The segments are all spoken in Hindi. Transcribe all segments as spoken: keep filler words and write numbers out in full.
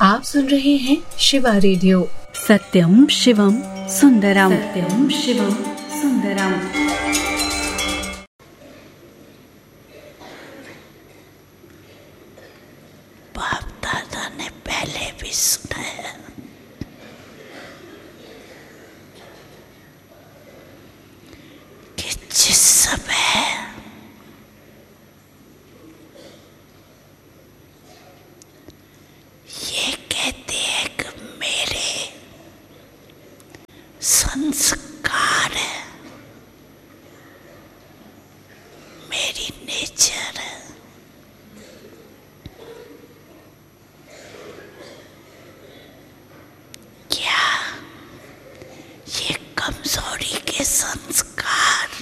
आप सुन रहे हैं शिवा रेडियो। सत्यम शिवम सुंदरम, सत्यम शिवम सुंदरम। बाप दादा ने पहले भी सुना है कि जिस समय ये कहते हैं कि मेरे संस्कार है, मेरी नेचर है, क्या ये कमजोरी के संस्कार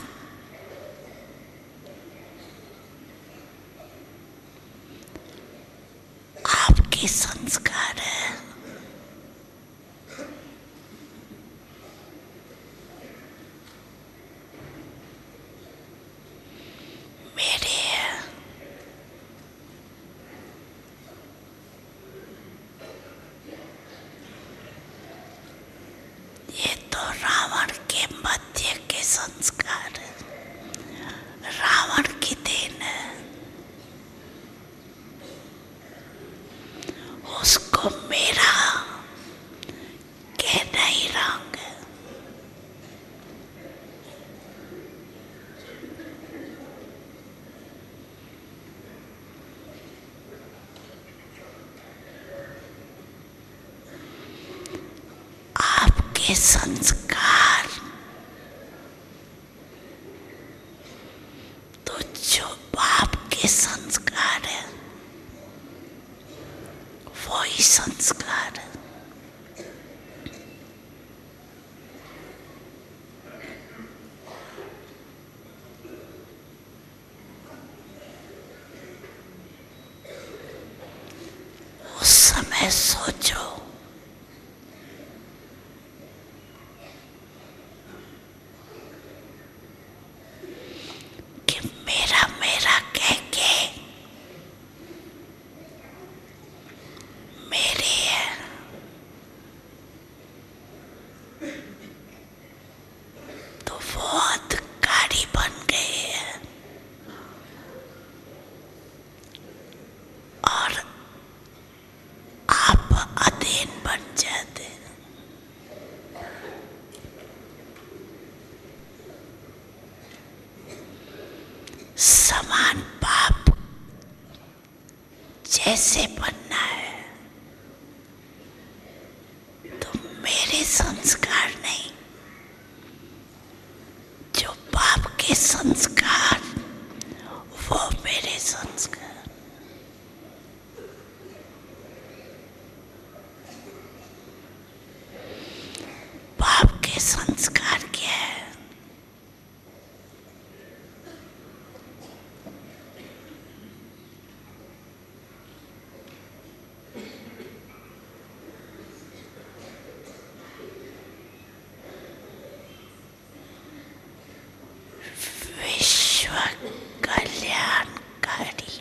आपके संस्कार है? मेरे हैं। ये तो रावण के मध्य के संस्कार है, रावण की देन है। उसको मेरा कहना ही रंग है। आपके संस्कार तो जो बाप के संस्कार है वही संस्कार है। उस समय सोचो कि मेरा मेरा कह के मेरे है, तो वो अधिकारी बन गए हैं और आप अधीन बन जाते हैं। समान बाप जैसे बनना है, तो मेरे संस्कार नहीं, जो बाप के संस्कार वो मेरे संस्कार। बाप के संस्कार क्या है? विश्व कल्याणकारी।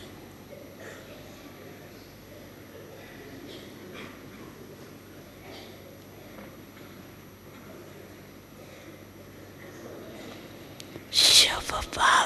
शुभ बाप